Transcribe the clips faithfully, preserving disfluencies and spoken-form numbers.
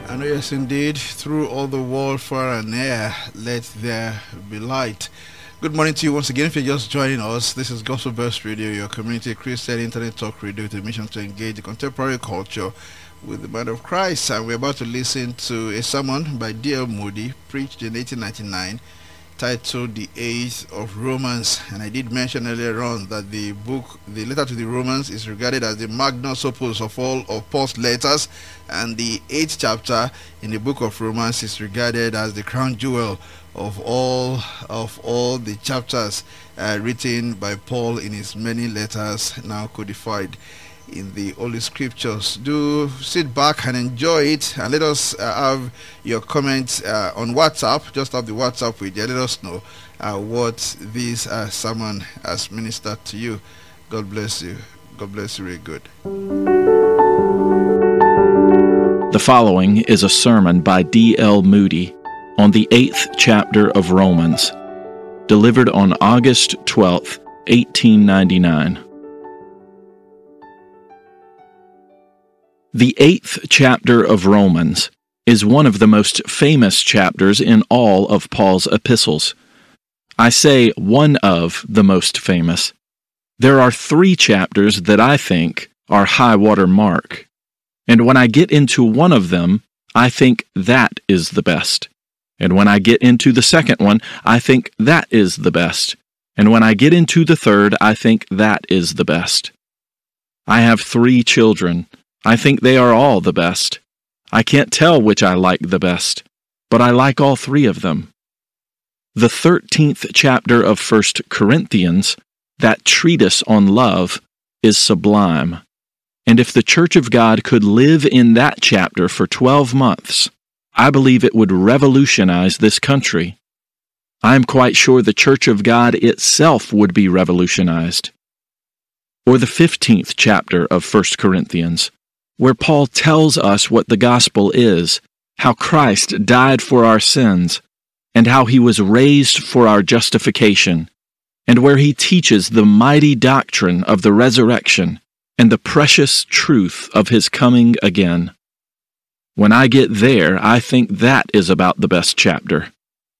And yes, indeed, through all the world, far and near, let there be light. Good morning to you once again. If you're just joining us, this is Gospel Burst Radio, your community Christian internet talk radio with a mission to engage the contemporary culture with the mind of Christ. And we're about to listen to a sermon by D L Moody, preached in eighteen ninety-nine, titled The Age of Romans. And I did mention earlier on that the book, the letter to the Romans, is regarded as the magnus opus of all of Paul's letters, and the eighth chapter in the book of Romans is regarded as the crown jewel of all of all the chapters uh, written by Paul in his many letters, now codified in the Holy Scriptures. Do sit back and enjoy it, and let us uh, have your comments uh, on WhatsApp. Just have the WhatsApp with you. Let us know uh, what this uh, sermon has ministered to you. God bless you. God bless you. Very good. The following is a sermon by D L Moody on the eighth chapter of Romans, delivered on August twelfth, eighteen ninety-nine. The eighth chapter of Romans is one of the most famous chapters in all of Paul's epistles. I say one of the most famous. There are three chapters that I think are high water mark, and when I get into one of them, I think that is the best. And when I get into the second one, I think that is the best. And when I get into the third, I think that is the best. I have three children. I think they are all the best. I can't tell which I like the best, but I like all three of them. The thirteenth chapter of First Corinthians, that treatise on love, is sublime. And if the Church of God could live in that chapter for twelve months, I believe it would revolutionize this country. I am quite sure the Church of God itself would be revolutionized. Or the fifteenth chapter of First Corinthians, where Paul tells us what the gospel is, how Christ died for our sins, and how he was raised for our justification, and where he teaches the mighty doctrine of the resurrection and the precious truth of his coming again. When I get there, I think that is about the best chapter.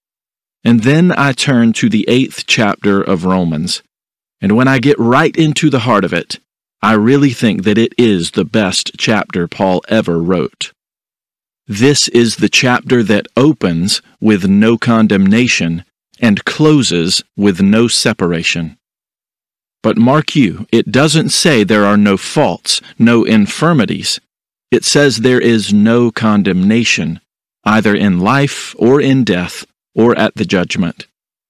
And then I turn to the eighth chapter of Romans, and when I get right into the heart of it, I really think that it is the best chapter Paul ever wrote. This is the chapter that opens with no condemnation and closes with no separation. But mark you, it doesn't say there are no faults, no infirmities. It says there is no condemnation, either in life or in death or at the judgment.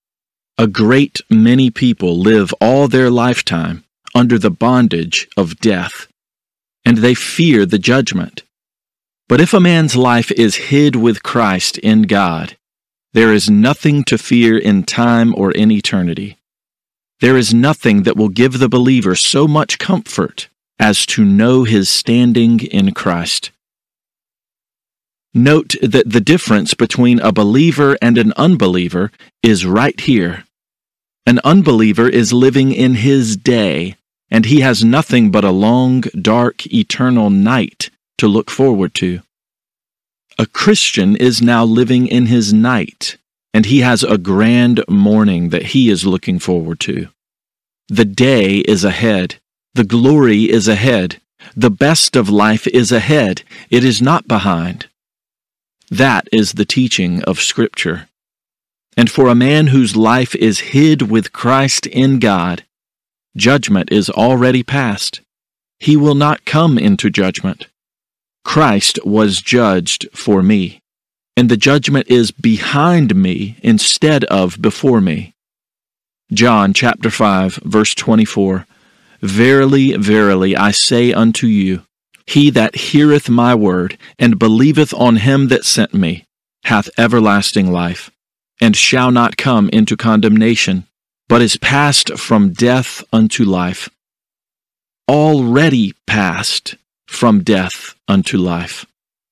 A great many people live all their lifetime under the bondage of death, and they fear the judgment. But if a man's life is hid with Christ in God, there is nothing to fear in time or in eternity. There is nothing that will give the believer so much comfort as to know his standing in Christ. Note that the difference between a believer and an unbeliever is right here. An unbeliever is living in his day, and he has nothing but a long, dark, eternal night to look forward to. A Christian is now living in his night, and he has a grand morning that he is looking forward to. The day is ahead. The glory is ahead. The best of life is ahead. It is not behind. That is the teaching of Scripture. And for a man whose life is hid with Christ in God, judgment is already past. He will not come into judgment. Christ was judged for me, and the judgment is behind me instead of before me. John chapter five, verse twenty-four, Verily, verily, I say unto you, he that heareth my word, and believeth on him that sent me, hath everlasting life, and shall not come into condemnation, but is passed from death unto life. Already passed from death unto life.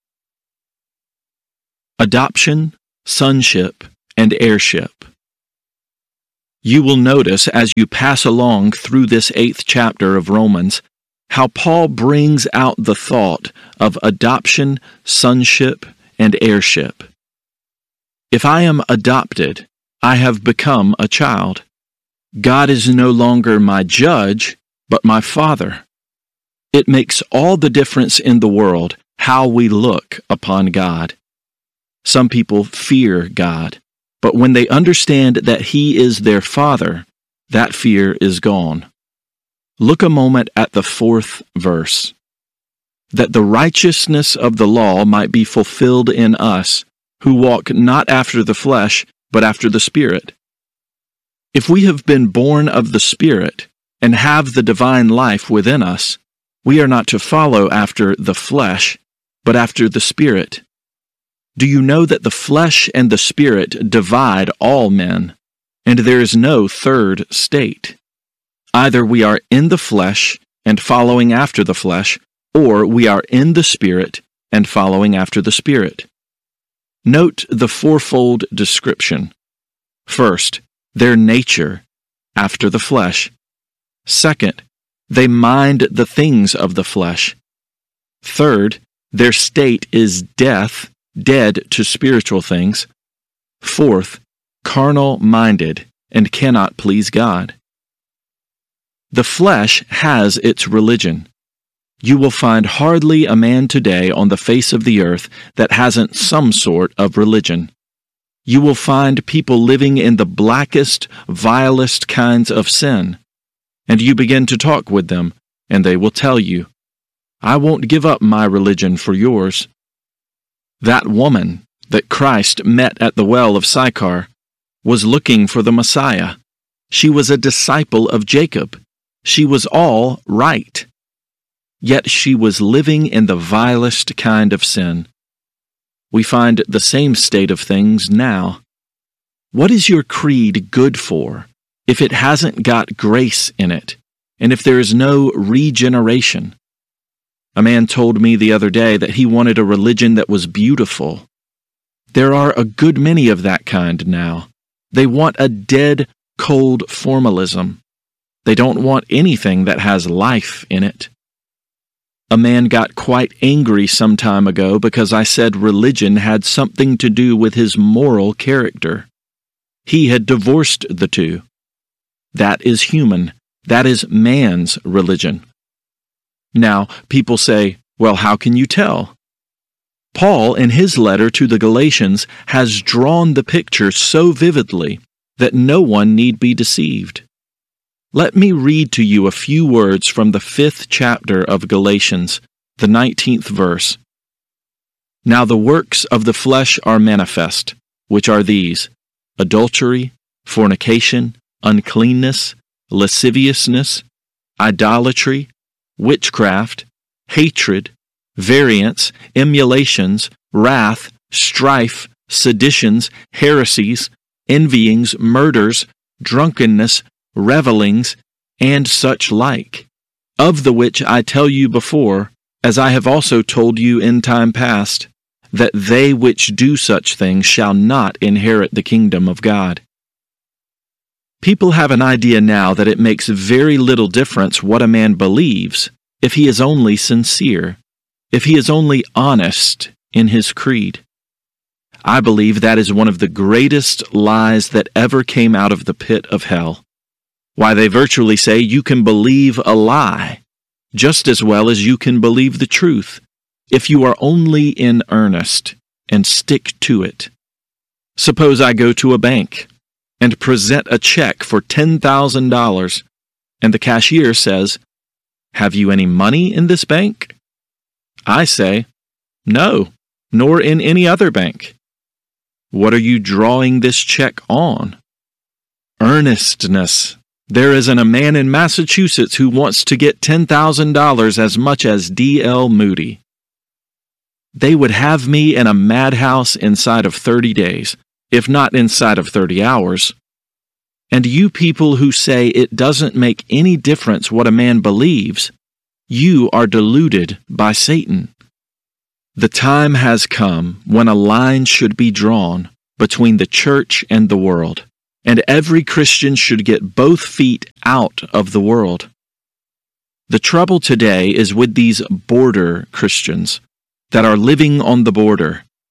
Adoption, sonship, and heirship. You will notice as you pass along through this eighth chapter of Romans how Paul brings out the thought of adoption, sonship, and heirship. If I am adopted, I have become a child. God is no longer my judge, but my Father. It makes all the difference in the world how we look upon God. Some people fear God, but when they understand that He is their Father, that fear is gone. Look a moment at the fourth verse. That the righteousness of the law might be fulfilled in us, who walk not after the flesh, but after the Spirit. If we have been born of the Spirit and have the divine life within us, we are not to follow after the flesh, but after the Spirit. Do you know that the flesh and the Spirit divide all men, and there is no third state? Either we are in the flesh and following after the flesh, or we are in the Spirit and following after the Spirit. Note the fourfold description. First, their nature, after the flesh. Second, they mind the things of the flesh. Third, their state is death, dead to spiritual things. Fourth, carnal-minded, and cannot please God. The flesh has its religion. You will find hardly a man today on the face of the earth that hasn't some sort of religion. You will find people living in the blackest, vilest kinds of sin, and you begin to talk with them, and they will tell you, I won't give up my religion for yours. That woman that Christ met at the well of Sychar was looking for the Messiah. She was a disciple of Jacob. She was all right. Yet she was living in the vilest kind of sin. We find the same state of things now. What is your creed good for if it hasn't got grace in it, and if there is no regeneration? A man told me the other day that he wanted a religion that was beautiful. There are a good many of that kind now. They want a dead, cold formalism. They don't want anything that has life in it. A man got quite angry some time ago because I said religion had something to do with his moral character. He had divorced the two. That is human. That is man's religion. Now, people say, well, how can you tell? Paul, in his letter to the Galatians, has drawn the picture so vividly that no one need be deceived. Let me read to you a few words from the fifth chapter of Galatians, the nineteenth verse. Now the works of the flesh are manifest, which are these: adultery, fornication, uncleanness, lasciviousness, idolatry, witchcraft, hatred, variance, emulations, wrath, strife, seditions, heresies, envyings, murders, drunkenness, revelings, and such like, of the which I tell you before, as I have also told you in time past, that they which do such things shall not inherit the kingdom of God. People have an idea now that it makes very little difference what a man believes if he is only sincere, if he is only honest in his creed. I believe that is one of the greatest lies that ever came out of the pit of hell. Why, they virtually say you can believe a lie just as well as you can believe the truth if you are only in earnest and stick to it. Suppose I go to a bank and present a check for ten thousand dollars, and the cashier says, "Have you any money in this bank?" I say, "No, nor in any other bank." What are you drawing this check on? Earnestness. There isn't a man in Massachusetts who wants to get ten thousand dollars as much as D L Moody. They would have me in a madhouse inside of thirty days, if not inside of thirty hours. And you people who say it doesn't make any difference what a man believes, you are deluded by Satan. The time has come when a line should be drawn between the church and the world, and every Christian should get both feet out of the world. The trouble today is with these border Christians that are living on the border.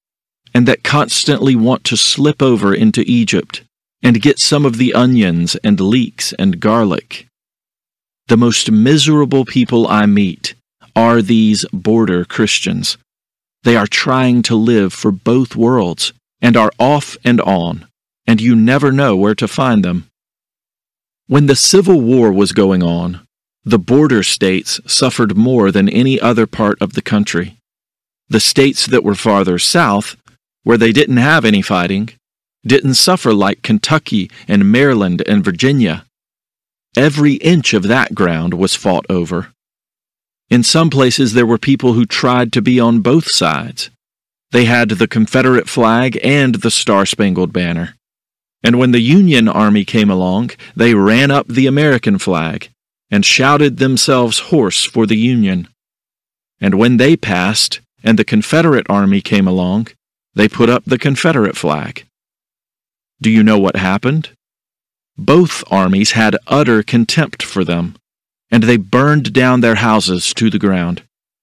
and that constantly want to slip over into Egypt and get some of the onions and leeks and garlic. The most miserable people I meet are these border Christians. They are trying to live for both worlds and are off and on, and you never know where to find them. When the Civil War was going on, the border states suffered more than any other part of the country. The states that were farther south, where they didn't have any fighting, didn't suffer like Kentucky and Maryland and Virginia. Every inch of that ground was fought over. In some places there were people who tried to be on both sides. They had the Confederate flag and the Star-Spangled Banner. And when the Union Army came along, they ran up the American flag and shouted themselves hoarse for the Union. And when they passed and the Confederate Army came along, they put up the Confederate flag. Do you know what happened? Both armies had utter contempt for them, and they burned down their houses to the ground.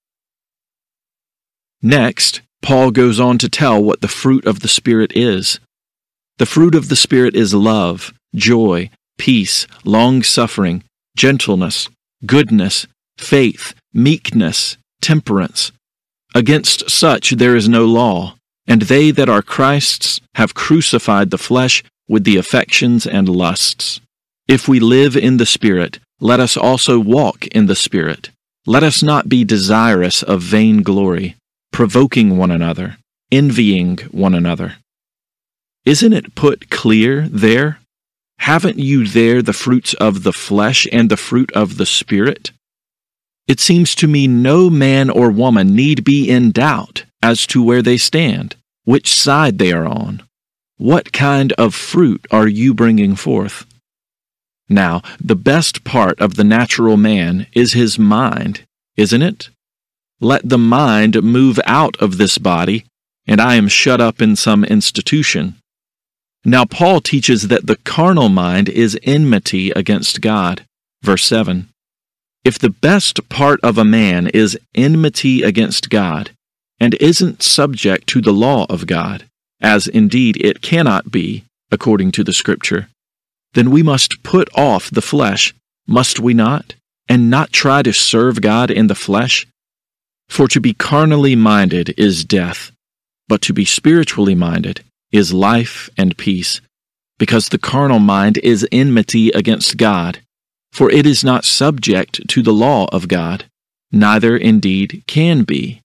Next, Paul goes on to tell what the fruit of the Spirit is. The fruit of the Spirit is love, joy, peace, long-suffering, gentleness, goodness, faith, meekness, temperance. Against such there is no law, and they that are Christ's have crucified the flesh with the affections and lusts. If we live in the Spirit, let us also walk in the Spirit. Let us not be desirous of vain glory, provoking one another, envying one another. Isn't it put clear there? Haven't you there the fruits of the flesh and the fruit of the Spirit? It seems to me no man or woman need be in doubt as to where they stand, which side they are on. What kind of fruit are you bringing forth? Now, the best part of the natural man is his mind, isn't it? Let the mind move out of this body, and I am shut up in some institution. Now Paul teaches that the carnal mind is enmity against God. Verse seven. If the best part of a man is enmity against God, and isn't subject to the law of God, as indeed it cannot be, according to the Scripture, then we must put off the flesh, must we not, and not try to serve God in the flesh? For to be carnally minded is death, but to be spiritually minded is life and peace, because the carnal mind is enmity against God, for it is not subject to the law of God, neither indeed can be.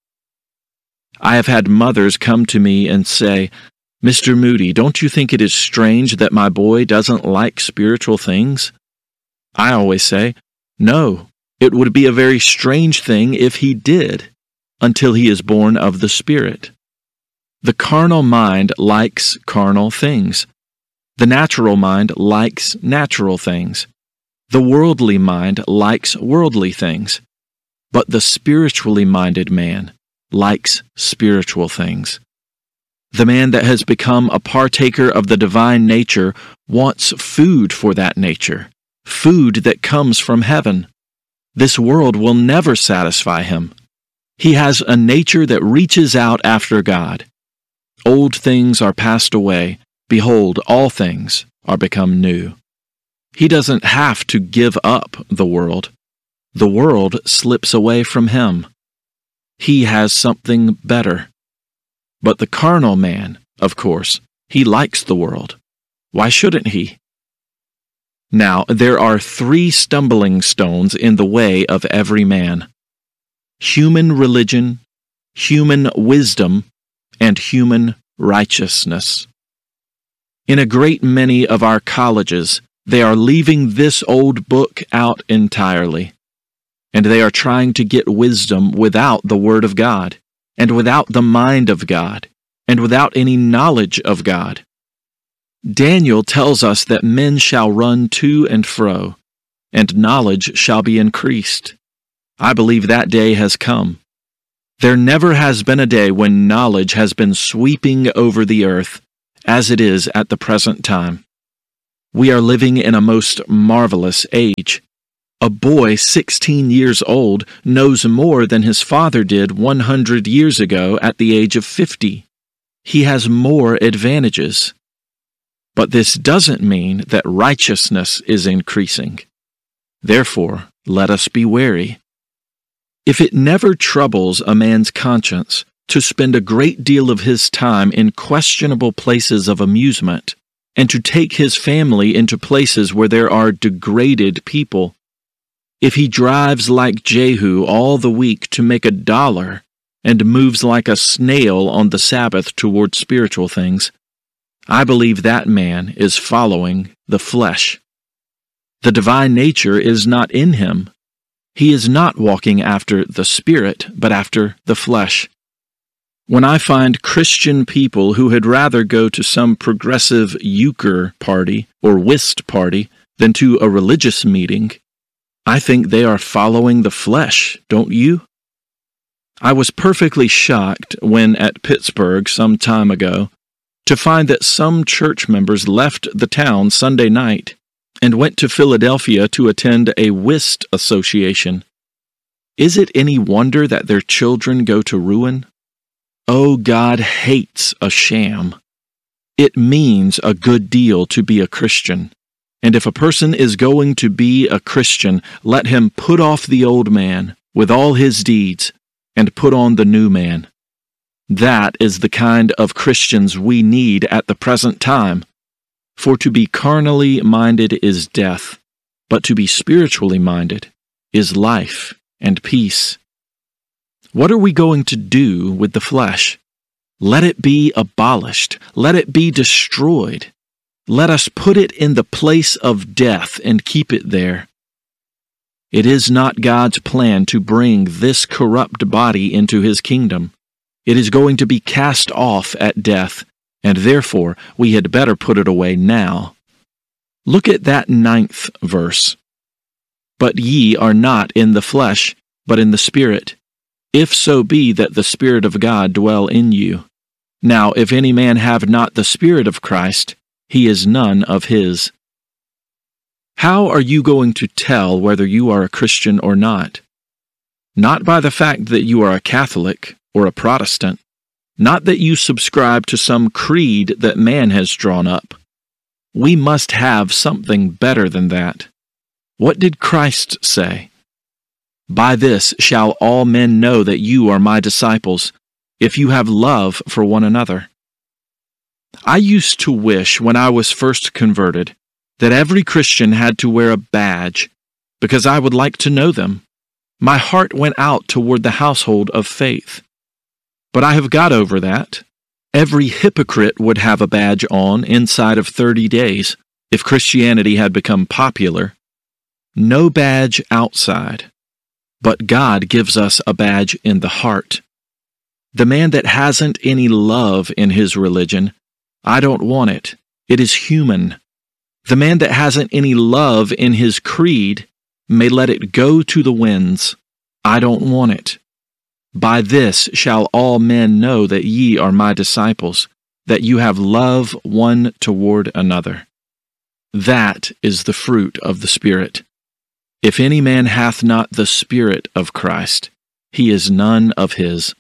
I have had mothers come to me and say, Mister Moody, don't you think it is strange that my boy doesn't like spiritual things? I always say, no, it would be a very strange thing if he did, until he is born of the Spirit. The carnal mind likes carnal things. The natural mind likes natural things. The worldly mind likes worldly things. But the spiritually minded man likes spiritual things. The man that has become a partaker of the divine nature wants food for that nature, food that comes from heaven. This world will never satisfy him. He has a nature that reaches out after God. Old things are passed away. Behold, all things are become new. He doesn't have to give up the world. The world slips away from him. He has something better. But the carnal man, of course, he likes the world. Why shouldn't he? Now, there are three stumbling stones in the way of every man: human religion, human wisdom, and human righteousness. In a great many of our colleges, they are leaving this old book out entirely, and they are trying to get wisdom without the Word of God, and without the mind of God, and without any knowledge of God. Daniel tells us that men shall run to and fro, and knowledge shall be increased. I believe that day has come. There never has been a day when knowledge has been sweeping over the earth, as it is at the present time. We are living in a most marvelous age. A boy sixteen years old knows more than his father did one hundred years ago at the age of fifty. he has more advantages. But this doesn't mean that righteousness is increasing. Therefore, let us be wary. If it never troubles a man's conscience to spend a great deal of his time in questionable places of amusement, and to take his family into places where there are degraded people, if he drives like Jehu all the week to make a dollar and moves like a snail on the Sabbath toward spiritual things, I believe that man is following the flesh. The divine nature is not in him. He is not walking after the Spirit, but after the flesh. When I find Christian people who had rather go to some progressive euchre party or whist party than to a religious meeting, I think they are following the flesh, don't you? I was perfectly shocked when at Pittsburgh some time ago to find that some church members left the town Sunday night and went to Philadelphia to attend a whist association. Is it any wonder that their children go to ruin? Oh, God hates a sham. It means a good deal to be a Christian. And if a person is going to be a Christian, let him put off the old man with all his deeds and put on the new man. That is the kind of Christians we need at the present time. For to be carnally minded is death, but to be spiritually minded is life and peace. What are we going to do with the flesh? Let it be abolished. Let it be destroyed. Let us put it in the place of death and keep it there. It is not God's plan to bring this corrupt body into His kingdom. It is going to be cast off at death, and therefore we had better put it away now. Look at that ninth verse. But ye are not in the flesh, but in the Spirit, if so be that the Spirit of God dwell in you. Now if any man have not the Spirit of Christ, he is none of his. How are you going to tell whether you are a Christian or not? Not by the fact that you are a Catholic or a Protestant, not that you subscribe to some creed that man has drawn up. We must have something better than that. What did Christ say? By this shall all men know that you are my disciples, if you have love for one another. I used to wish, when I was first converted, that every Christian had to wear a badge, because I would like to know them. My heart went out toward the household of faith. But I have got over that. Every hypocrite would have a badge on inside of thirty days, if Christianity had become popular. No badge outside. But God gives us a badge in the heart. The man that hasn't any love in his religion, I don't want it. It is human. The man that hasn't any love in his creed may let it go to the winds. I don't want it. By this shall all men know that ye are my disciples, that you have love one toward another. That is the fruit of the Spirit. If any man hath not the Spirit of Christ, he is none of his.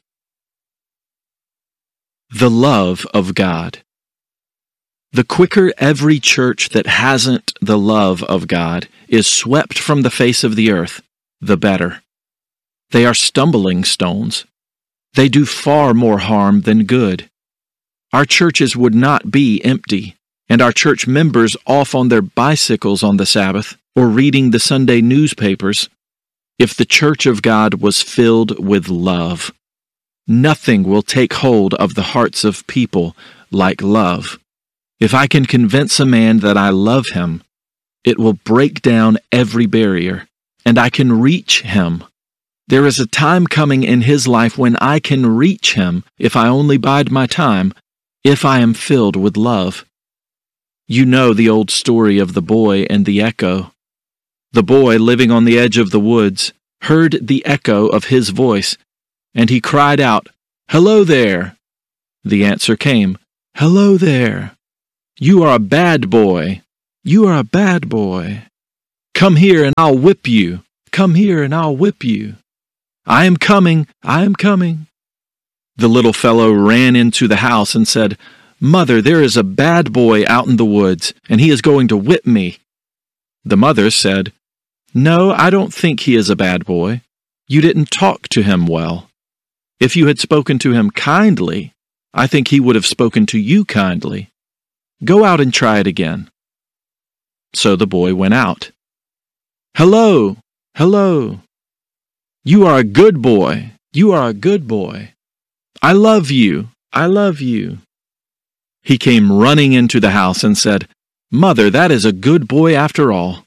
The love of God. The quicker every church that hasn't the love of God is swept from the face of the earth, the better. They are stumbling stones. They do far more harm than good. Our churches would not be empty, and our church members off on their bicycles on the Sabbath or reading the Sunday newspapers, if the church of God was filled with love. Nothing will take hold of the hearts of people like love. If I can convince a man that I love him, it will break down every barrier, and I can reach him. There is a time coming in his life when I can reach him if I only bide my time, if I am filled with love. You know the old story of the boy and the echo. The boy, living on the edge of the woods, heard the echo of his voice, and he cried out, "Hello there!" The answer came, "Hello there! You are a bad boy. You are a bad boy. Come here and I'll whip you. Come here and I'll whip you. I am coming. I am coming." The little fellow ran into the house and said, "Mother, there is a bad boy out in the woods, and he is going to whip me." The mother said, "No, I don't think he is a bad boy. You didn't talk to him well. If you had spoken to him kindly, I think he would have spoken to you kindly. Go out and try it again." So the boy went out. "Hello, hello. You are a good boy. You are a good boy. I love you. I love you." He came running into the house and said, "Mother, that is a good boy after all."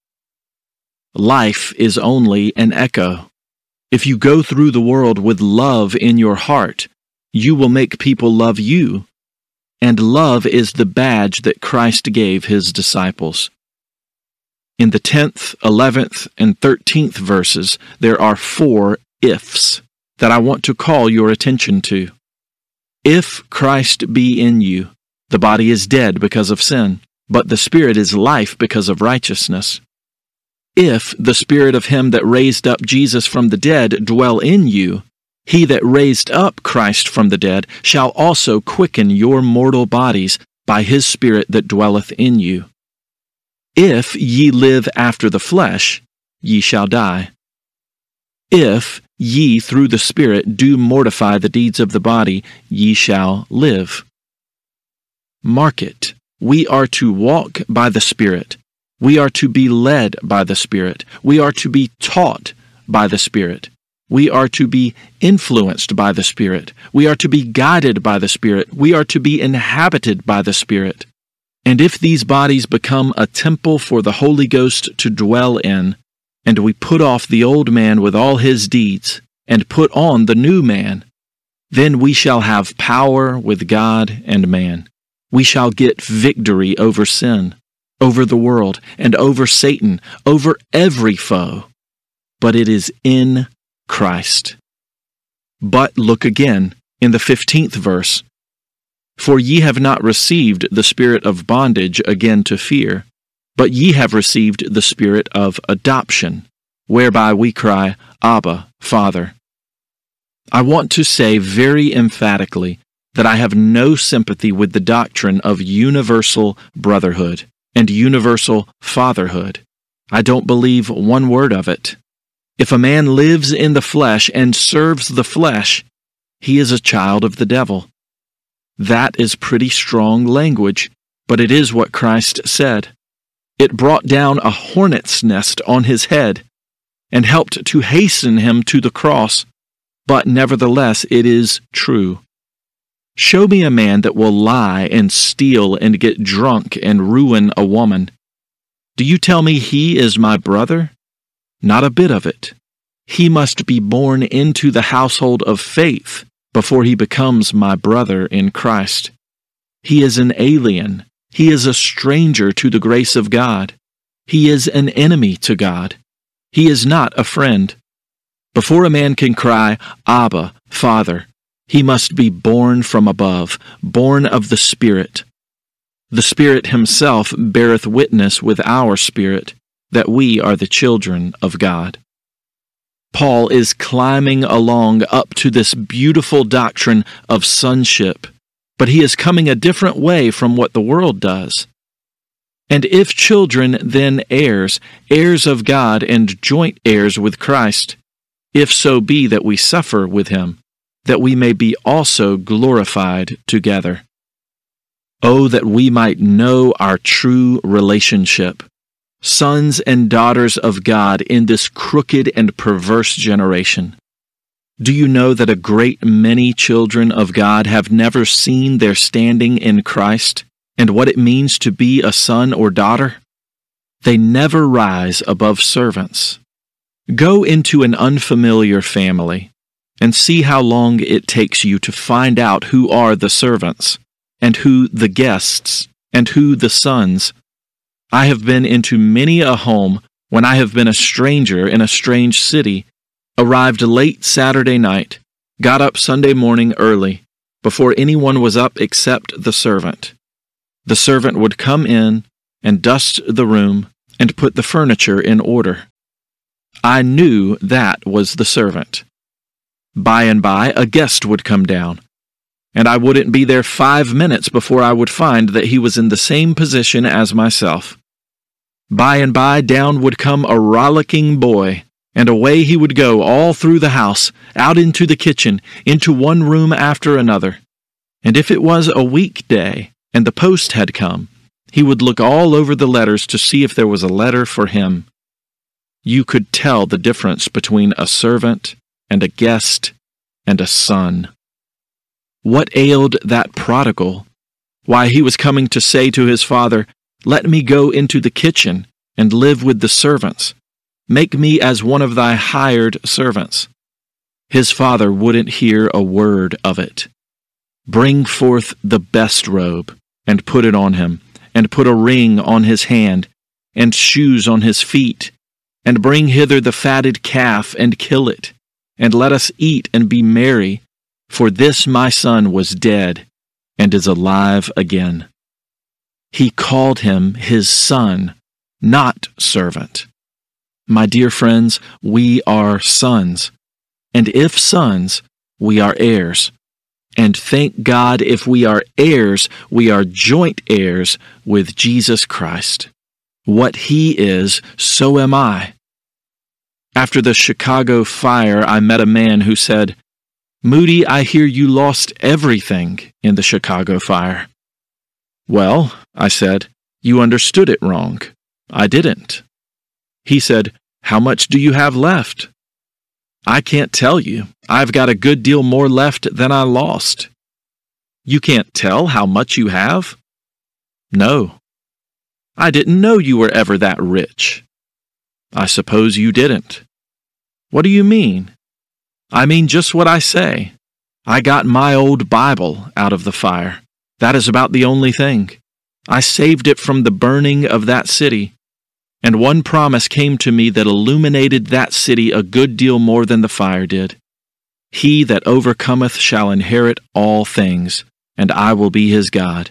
Life is only an echo. If you go through the world with love in your heart, you will make people love you. And love is the badge that Christ gave his disciples. In the tenth, eleventh, and thirteenth verses, there are four ifs that I want to call your attention to. If Christ be in you, the body is dead because of sin, but the Spirit is life because of righteousness. If the Spirit of him that raised up Jesus from the dead dwell in you, he that raised up Christ from the dead shall also quicken your mortal bodies by his Spirit that dwelleth in you. If ye live after the flesh, ye shall die. If ye through the Spirit do mortify the deeds of the body, ye shall live. Mark it. We are to walk by the Spirit. We are to be led by the Spirit. We are to be taught by the Spirit. We are to be influenced by the Spirit. We are to be guided by the Spirit. We are to be inhabited by the Spirit. And if these bodies become a temple for the Holy Ghost to dwell in, and we put off the old man with all his deeds, and put on the new man, then we shall have power with God and man. We shall get victory over sin, over the world, and over Satan, over every foe. But it is in Christ. But look again in the fifteenth verse. For ye have not received the spirit of bondage again to fear, but ye have received the spirit of adoption, whereby we cry, Abba, Father. I want to say very emphatically that I have no sympathy with the doctrine of universal brotherhood and universal fatherhood. I don't believe one word of it. If a man lives in the flesh and serves the flesh, he is a child of the devil. That is pretty strong language, but it is what Christ said. It brought down a hornet's nest on his head and helped to hasten him to the cross, but nevertheless it is true. Show me a man that will lie and steal and get drunk and ruin a woman. Do you tell me he is my brother? Not a bit of it. He must be born into the household of faith before he becomes my brother in Christ. He is an alien. He is a stranger to the grace of God. He is an enemy to God. He is not a friend. Before a man can cry, Abba, Father, he must be born from above, born of the Spirit. The Spirit himself beareth witness with our spirit that we are the children of God. Paul is climbing along up to this beautiful doctrine of sonship, but he is coming a different way from what the world does. And if children, then heirs, heirs of God and joint heirs with Christ, if so be that we suffer with him, that we may be also glorified together. Oh, that we might know our true relationship, sons and daughters of God in this crooked and perverse generation. Do you know that a great many children of God have never seen their standing in Christ and what it means to be a son or daughter? They never rise above servants. Go into an unfamiliar family and see how long it takes you to find out who are the servants, and who the guests, and who the sons. I have been into many a home when I have been a stranger in a strange city, arrived late Saturday night, got up Sunday morning early, before anyone was up except the servant. The servant would come in and dust the room and put the furniture in order. I knew that was the servant. By and by, a guest would come down, and I wouldn't be there five minutes before I would find that he was in the same position as myself. By and by, down would come a rollicking boy, and away he would go all through the house, out into the kitchen, into one room after another. And if it was a weekday, and the post had come, he would look all over the letters to see if there was a letter for him. You could tell the difference between a servant and a guest and a son. What ailed that prodigal? Why, he was coming to say to his father, "Let me go into the kitchen and live with the servants. Make me as one of thy hired servants." His father wouldn't hear a word of it. "Bring forth the best robe, and put it on him, and put a ring on his hand, and shoes on his feet, and bring hither the fatted calf, and kill it, and let us eat and be merry, for this my son was dead, and is alive again." He called him his son, not servant. My dear friends, we are sons, and if sons, we are heirs. And thank God, if we are heirs, we are joint heirs with Jesus Christ. What he is, so am I. After the Chicago fire, I met a man who said, "Moody, I hear you lost everything in the Chicago fire." "Well," I said, "you understood it wrong. I didn't." He said, "How much do you have left?" "I can't tell you. I've got a good deal more left than I lost." "You can't tell how much you have?" "No." "I didn't know you were ever that rich." "I suppose you didn't." "What do you mean?" "I mean just what I say. I got my old Bible out of the fire. That is about the only thing. I saved it from the burning of that city. And one promise came to me that illuminated that city a good deal more than the fire did. He that overcometh shall inherit all things, and I will be his God.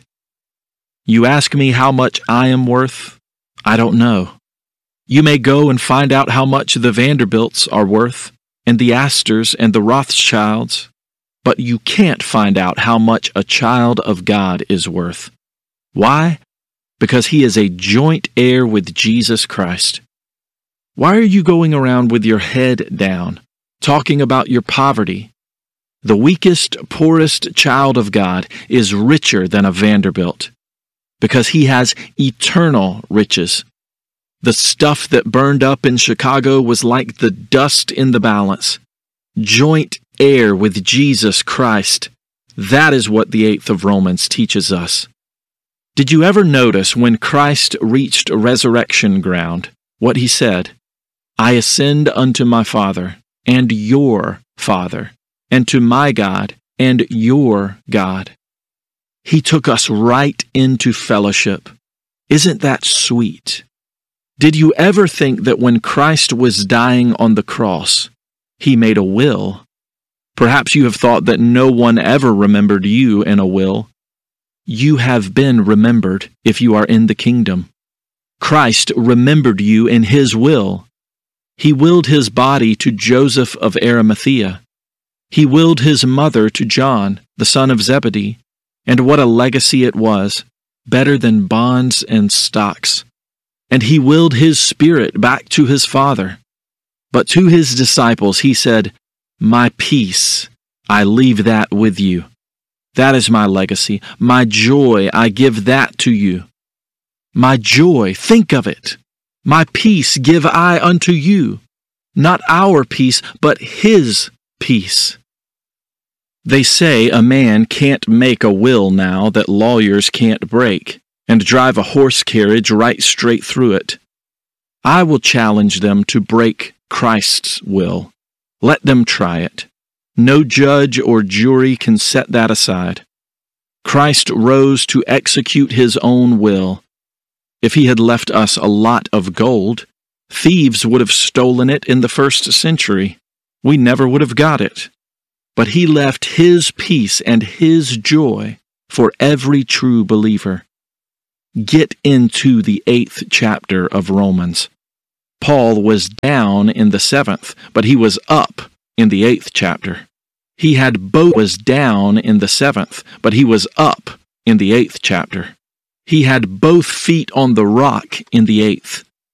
You ask me how much I am worth? I don't know. You may go and find out how much the Vanderbilts are worth, and the Astors and the Rothschilds, but you can't find out how much a child of God is worth. Why? Because he is a joint heir with Jesus Christ. Why are you going around with your head down, talking about your poverty? The weakest, poorest child of God is richer than a Vanderbilt, because he has eternal riches. The stuff that burned up in Chicago was like the dust in the balance. Joint heir with Jesus Christ. That is what the eighth of Romans teaches us. Did you ever notice when Christ reached resurrection ground, what he said? "I ascend unto my Father, and your Father, and to my God, and your God." He took us right into fellowship. Isn't that sweet? Did you ever think that when Christ was dying on the cross, he made a will? Perhaps you have thought that no one ever remembered you in a will. You have been remembered if you are in the kingdom. Christ remembered you in his will. He willed his body to Joseph of Arimathea. He willed his mother to John, the son of Zebedee. And what a legacy it was, better than bonds and stocks. And he willed his spirit back to his Father. But to his disciples he said, "My peace, I leave that with you. That is my legacy. My joy, I give that to you. My joy, think of it. My peace give I unto you. Not our peace, but his peace." They say a man can't make a will now that lawyers can't break, and drive a horse carriage right straight through it. I will challenge them to break Christ's will. Let them try it. No judge or jury can set that aside. Christ rose to execute his own will. If he had left us a lot of gold, thieves would have stolen it in the first century. We never would have got it. But he left his peace and his joy for every true believer. Get into the eighth chapter of Romans. Paul was down in the seventh, but he was up in the eighth chapter. He had both was down in the seventh, but he was up in the eighth chapter. He had both feet on the rock in the eighth.